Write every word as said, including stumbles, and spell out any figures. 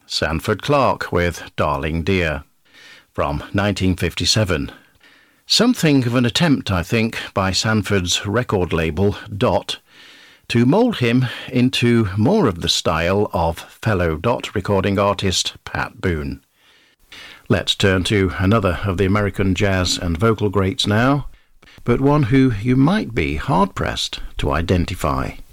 Sanford Clarke with Darling Dear, from nineteen fifty-seven. Something of an attempt, I think, by Sanford's record label, Dot, to mould him into more of the style of fellow Dot recording artist Pat Boone. Let's turn to another of the American jazz and vocal greats now, but one who you might be hard-pressed to identify.